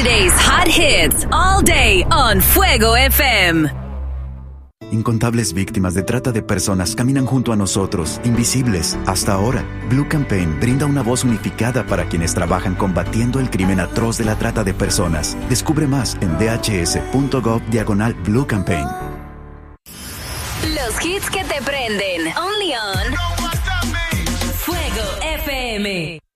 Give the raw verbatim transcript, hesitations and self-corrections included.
Today's hot hits all day on Fuego F M. Incontables víctimas de trata de personas caminan junto a nosotros, invisibles, hasta ahora. Blue Campaign brinda una voz unificada para quienes trabajan combatiendo el crimen atroz de la trata de personas. Descubre más en dhs.gov diagonal Blue Campaign. Los hits que te prenden. Only on Fuego F M.